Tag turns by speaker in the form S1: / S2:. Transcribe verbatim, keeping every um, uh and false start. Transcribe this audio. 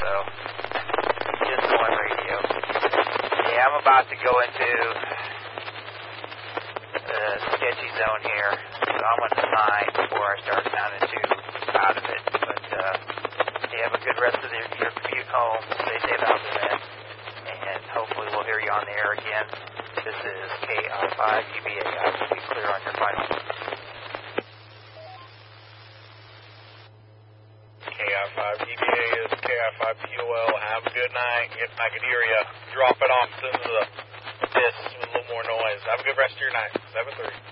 S1: just one radio. Yeah, I'm about to go into the sketchy zone here, so I'm going to sign before I start sounding too out of it. But uh, yeah, have a good rest of the, your commute home. Stay safe out there, and hopefully we'll hear you on the air again. This is K I five U B A. I will be clear on your final.
S2: K I five U B A is K I five P O L. Have a good night. If I can hear you, drop it off as soon as the this with a little more noise. Have a good rest of your night. seven three.